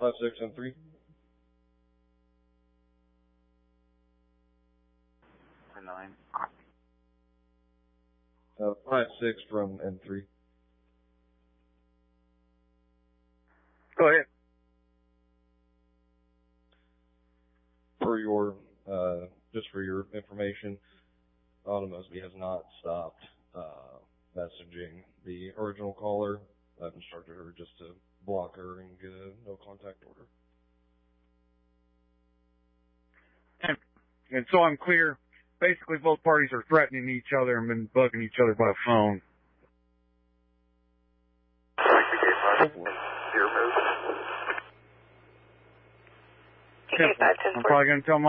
5-6 and 3. 9. 5-6 from N3. Go ahead. For your, just for your information, Autumn Mosby has not stopped messaging the original caller. I've instructed her just to block her and get a no contact order. And so I'm clear, basically both parties are threatening each other and been bugging each other by phone. I'm probably going to tell my